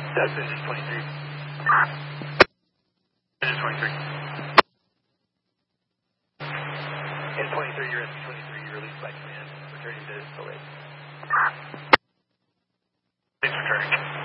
That's engine 23. Engine 23. Engine 23, you're engine 23. You're released by command. Returning to the lake. Thanks for returning.